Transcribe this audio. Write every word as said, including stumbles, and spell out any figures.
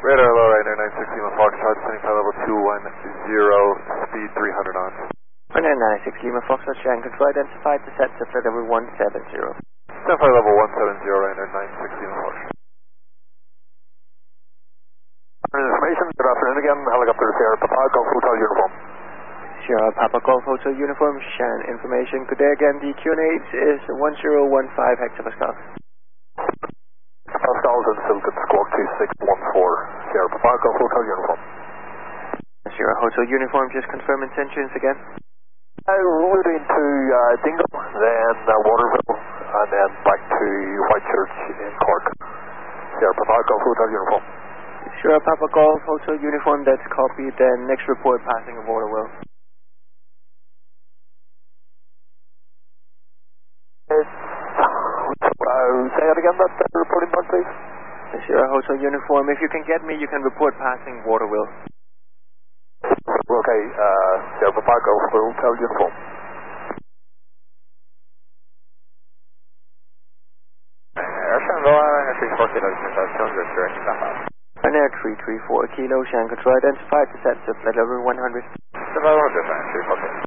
Radar low right there, nine sixty Lima Foxtrot, descending flight level two one zero, speed three hundred knots. Ryanair nine six Lima Foxtrot, Shan control identified, descent to flight level one seven zero. Descent flight level one seven zero right there, nine six Lima Foxtrot. Information, good afternoon again, helicopter Sierra Papa, Golf Hotel uniform. Sierra Papa Golf Hotel uniform, Shan information. Good day again, the Q N H is one zero one five hectopascals. Pascals and Silton Squawk two six one four, Sierra Papa Golf Hotel uniform. Sierra Hotel uniform, just confirm intentions again. Uh, routing to uh, Dingle, then uh, Waterville, and then back to Whitechurch in Cork. Sierra Papa Golf Hotel uniform. Sierra Papa Golf Hotel uniform, that's copied. Then next report passing of Waterville. Uh, say that again, that uh, reporting point, please. Sierra Hotel uniform, if you can get me, you can report passing Waterville. Okay, uh, Sierra Papa Golf Hotel uniform. Ryanair three three four Kilo, Shan control identified, descent to flight level one hundred. one hundred,